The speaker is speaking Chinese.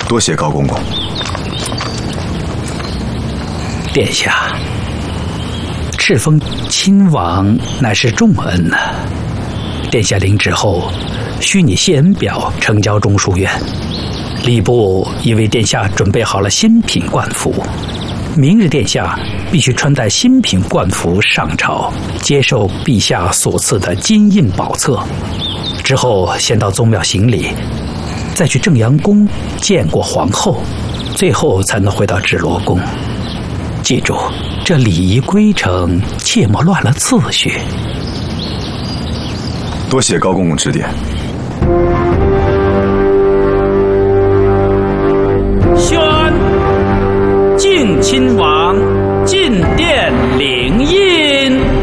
多谢高公公。 殿下，敕封亲王乃是重恩呐。殿下领旨后，需拟谢恩表呈交中书院。吏部已为殿下准备好了新品冠服，明日殿下必须穿戴新品冠服上朝，接受陛下所赐的金印宝册。之后先到宗庙行礼，再去正阳宫见过皇后，最后才能回到芷罗宫。记住，这礼仪规程，切莫乱了次序。 多谢高公公指点。 宣敬亲王